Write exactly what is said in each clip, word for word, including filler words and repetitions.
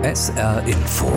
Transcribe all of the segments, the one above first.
S R Info.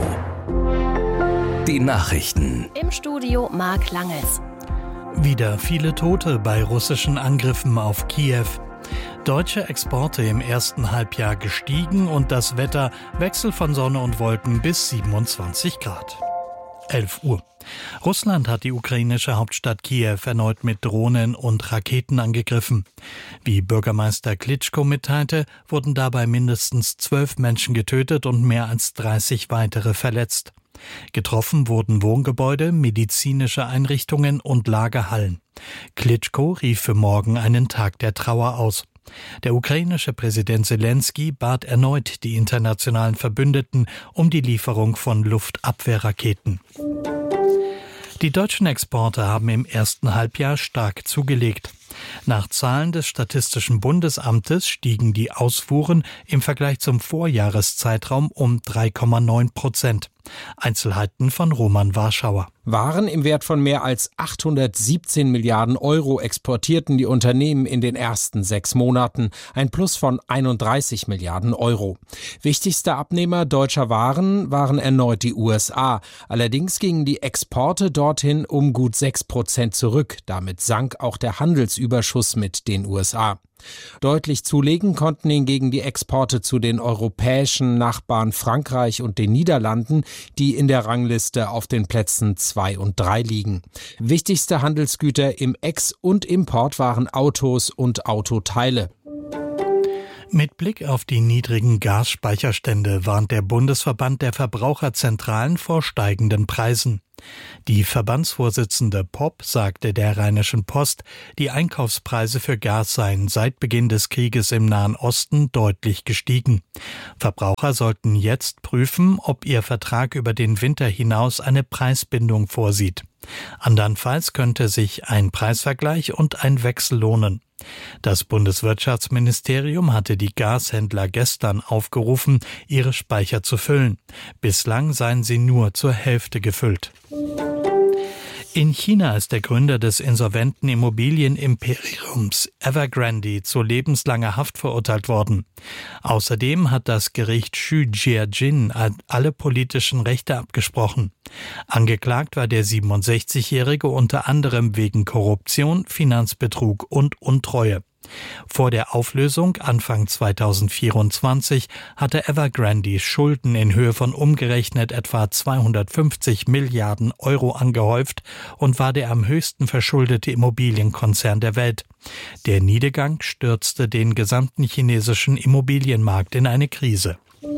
Die Nachrichten. Im Studio Marc Langels. Wieder viele Tote bei russischen Angriffen auf Kiew. Deutsche Exporte im ersten Halbjahr gestiegen und das Wetter Wechsel von Sonne und Wolken bis siebenundzwanzig Grad. elf Uhr. Russland hat die ukrainische Hauptstadt Kiew erneut mit Drohnen und Raketen angegriffen. Wie Bürgermeister Klitschko mitteilte, wurden dabei mindestens zwölf Menschen getötet und mehr als dreißig weitere verletzt. Getroffen wurden Wohngebäude, medizinische Einrichtungen und Lagerhallen. Klitschko rief für morgen einen Tag der Trauer aus. Der ukrainische Präsident Selenskyj bat erneut die internationalen Verbündeten um die Lieferung von Luftabwehrraketen. Die deutschen Exporte haben im ersten Halbjahr stark zugelegt. Nach Zahlen des Statistischen Bundesamtes stiegen die Ausfuhren im Vergleich zum Vorjahreszeitraum um drei Komma neun Prozent. Einzelheiten von Roman Warschauer. Waren im Wert von mehr als achthundertsiebzehn Milliarden Euro exportierten die Unternehmen in den ersten sechs Monaten, ein Plus von einunddreißig Milliarden Euro. Wichtigster Abnehmer deutscher Waren waren erneut die U S A. Allerdings gingen die Exporte dorthin um gut sechs Prozent zurück. Damit sank auch der Handelsüberschuss mit den U S A. Deutlich zulegen konnten hingegen die Exporte zu den europäischen Nachbarn Frankreich und den Niederlanden, die in der Rangliste auf den Plätzen zwei und drei liegen. Wichtigste Handelsgüter im Ex- und Import waren Autos und Autoteile. Mit Blick auf die niedrigen Gasspeicherstände warnt der Bundesverband der Verbraucherzentralen vor steigenden Preisen. Die Verbandsvorsitzende Popp sagte der Rheinischen Post, die Einkaufspreise für Gas seien seit Beginn des Krieges im Nahen Osten deutlich gestiegen. Verbraucher sollten jetzt prüfen, ob ihr Vertrag über den Winter hinaus eine Preisbindung vorsieht. Andernfalls könnte sich ein Preisvergleich und ein Wechsel lohnen. Das Bundeswirtschaftsministerium hatte die Gashändler gestern aufgerufen, ihre Speicher zu füllen. Bislang seien sie nur zur Hälfte gefüllt. In China ist der Gründer des insolventen Immobilienimperiums Evergrande zu lebenslanger Haft verurteilt worden. Außerdem hat das Gericht Xu Jiajin alle politischen Rechte abgesprochen. Angeklagt war der siebenundsechzigjährige unter anderem wegen Korruption, Finanzbetrug und Untreue. Vor der Auflösung Anfang zweitausendvierundzwanzig hatte Evergrande Schulden in Höhe von umgerechnet etwa zweihundertfünfzig Milliarden Euro angehäuft und war der am höchsten verschuldete Immobilienkonzern der Welt. Der Niedergang stürzte den gesamten chinesischen Immobilienmarkt in eine Krise.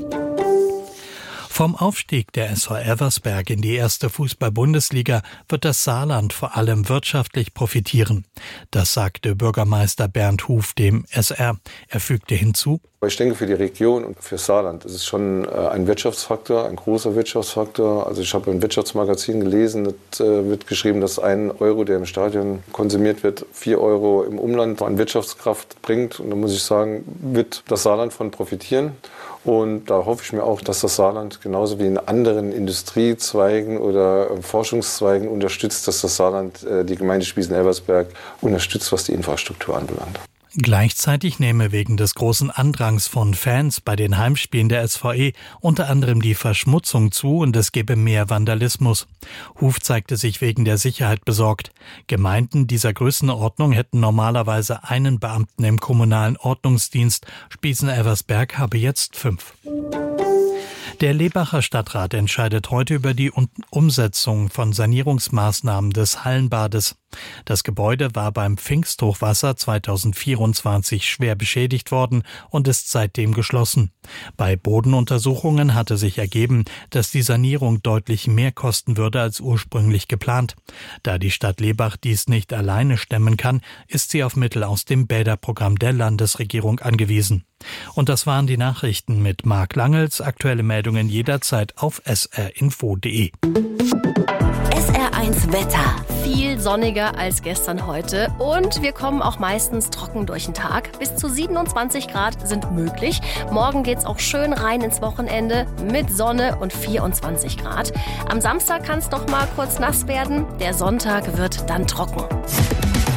Vom Aufstieg der S V Elversberg in die erste Fußball-Bundesliga wird das Saarland vor allem wirtschaftlich profitieren. Das sagte Bürgermeister Bernd Huf dem S R. Er fügte hinzu: Ich denke, für die Region und für Saarland ist es schon ein Wirtschaftsfaktor, ein großer Wirtschaftsfaktor. Also ich habe im Wirtschaftsmagazin gelesen, da wird geschrieben, dass ein Euro, der im Stadion konsumiert wird, vier Euro im Umland an Wirtschaftskraft bringt. Und da muss ich sagen, wird das Saarland von profitieren. Und da hoffe ich mir auch, dass das Saarland genauso wie in anderen Industriezweigen oder Forschungszweigen unterstützt, dass das Saarland die Gemeinde Spießen-Elversberg unterstützt, was die Infrastruktur anbelangt. Gleichzeitig nehme wegen des großen Andrangs von Fans bei den Heimspielen der S V E unter anderem die Verschmutzung zu und es gebe mehr Vandalismus. Huf zeigte sich wegen der Sicherheit besorgt. Gemeinden dieser Größenordnung hätten normalerweise einen Beamten im kommunalen Ordnungsdienst. Spießen-Elversberg habe jetzt fünf. Der Lebacher Stadtrat entscheidet heute über die Umsetzung von Sanierungsmaßnahmen des Hallenbades. Das Gebäude war beim Pfingsthochwasser zweitausendvierundzwanzig schwer beschädigt worden und ist seitdem geschlossen. Bei Bodenuntersuchungen hatte sich ergeben, dass die Sanierung deutlich mehr kosten würde als ursprünglich geplant. Da die Stadt Lebach dies nicht alleine stemmen kann, ist sie auf Mittel aus dem Bäderprogramm der Landesregierung angewiesen. Und das waren die Nachrichten mit Marc Langels. Aktuelle Meldungen jederzeit auf s r info punkt d e. S R eins Wetter. Viel sonniger als gestern heute und wir kommen auch meistens trocken durch den Tag. Bis zu siebenundzwanzig Grad sind möglich. Morgen geht's auch schön rein ins Wochenende mit Sonne und vierundzwanzig Grad. Am Samstag kann es noch mal kurz nass werden. Der Sonntag wird dann trocken.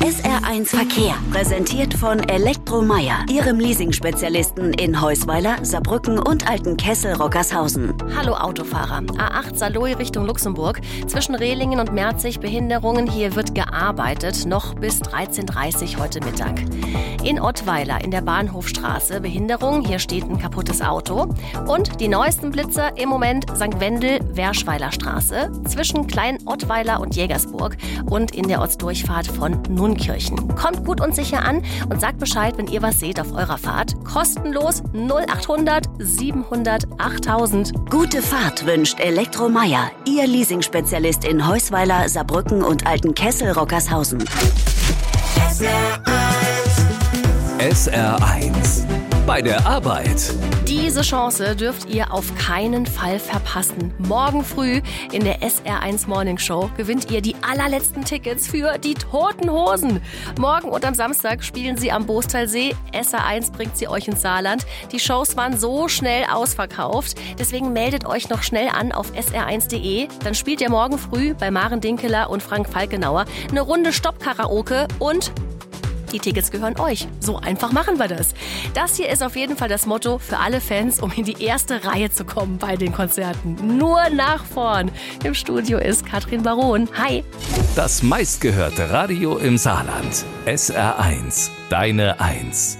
S R eins Verkehr, präsentiert von Elektromeyer, Ihrem Leasing-Spezialisten in Heusweiler, Saarbrücken und Altenkessel-Rockershausen. Hallo Autofahrer. A acht Saarlouis Richtung Luxemburg. Zwischen Rehlingen und Merzig Behinderungen. Hier wird gearbeitet, noch bis dreizehn Uhr dreißig heute Mittag. In Ottweiler in der Bahnhofstraße Behinderung. Hier steht ein kaputtes Auto. Und die neuesten Blitzer im Moment Sankt Wendel, Werschweiler Straße. Zwischen Klein-Ottweiler und Jägersburg. Und in der Ortsdurchfahrt von Nunkirchen. Kommt gut und sicher an und sagt Bescheid, wenn ihr was seht auf eurer Fahrt. Kostenlos null achthundert siebenhundert achttausend. Gute Fahrt wünscht Elektromeyer, Ihr Leasing-Spezialist in Heusweiler, Saarbrücken und Altenkessel-Rockershausen. S R eins. Bei der Arbeit. Diese Chance dürft ihr auf keinen Fall verpassen. Morgen früh in der S R eins Morning Show gewinnt ihr die allerletzten Tickets für die Toten Hosen. Morgen und am Samstag spielen sie am Boostalsee. S R eins bringt sie euch ins Saarland. Die Shows waren so schnell ausverkauft. Deswegen meldet euch noch schnell an auf S R eins punkt de. Dann spielt ihr morgen früh bei Maren Dinkeler und Frank Falkenauer eine Runde Stopp-Karaoke und die Tickets gehören euch. So einfach machen wir das. Das hier ist auf jeden Fall das Motto für alle Fans, um in die erste Reihe zu kommen bei den Konzerten. Nur nach vorn. Im Studio ist Katrin Baron. Hi. Das meistgehörte Radio im Saarland. S R eins. Deine Eins.